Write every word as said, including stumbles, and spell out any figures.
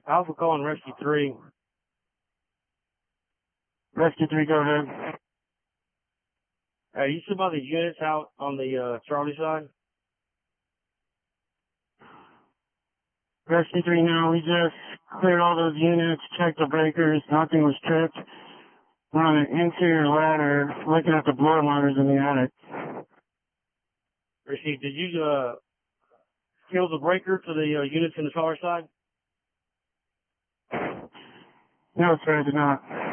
Alpha calling Rescue three. Rescue three, go ahead. Hey, you see about these units out on the uh, Charlie side? Rescue three, now we just cleared all those units, checked the breakers, nothing was tripped. We're on an interior ladder looking at the blower motors in the attic. Receive, did you uh, kill the breaker to the uh, units in the Charlie side? No, sir, I did not.